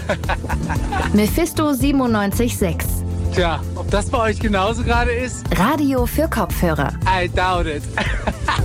Mephisto 97.6. Tja, ob das bei euch genauso gerade ist? Radio für Kopfhörer. I doubt it.